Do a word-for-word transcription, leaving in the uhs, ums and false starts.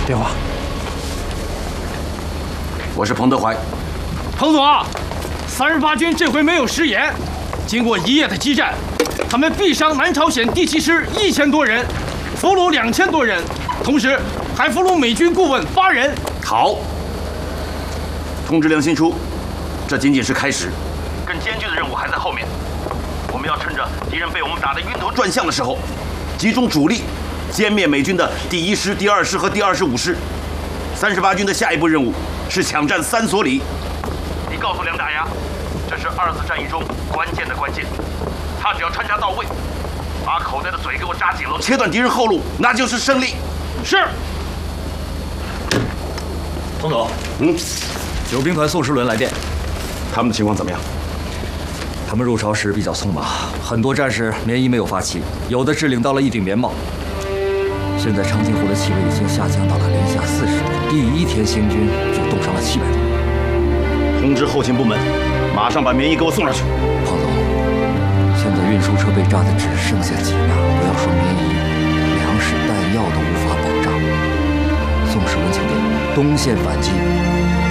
电话。 我是彭德怀。 彭总啊，三十八军这回没有食言，经过一夜的激战，他们毙伤南朝鲜第七师一千多人，俘虏两千多人，同时还俘虏美军顾问八人。 好，通知梁兴初，这仅仅是开始，更艰巨的任务还在后面。我们要趁着敌人被我们打得晕头转向的时候，集中主力，歼灭美军的第一师、第二师和第二十五师。三十八军的下一步任务是抢占三所里。你告诉梁大牙，这是二次战役中关键的关键，他只要穿插到位，把口袋的嘴给我扎紧了，切断敌人后路，那就是胜利。 是。 彭总， 嗯， 九兵团宋时轮来电， 他们的情况怎么样？ 他们入朝时比较匆忙，很多战士棉衣没有发齐，有的只领到了一顶棉帽。现在长津湖的气温已经下降到了零下四十度，第一天行军就冻伤了七百多人。 通知后勤部门，马上把棉衣给我送上去。 彭总，现在运输车被炸的只剩下几辆，不要说棉衣，粮食弹药都无法保障。宋时轮请电，东线反击